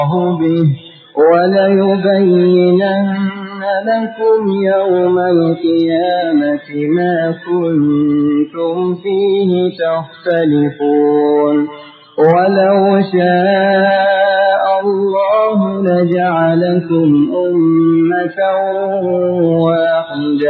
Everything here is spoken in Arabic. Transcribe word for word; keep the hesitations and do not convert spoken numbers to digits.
به وليبينن لكم يوم القيامة ما كنتم فيه تختلفون ولو شاء الله لجعلكم أمة واحدة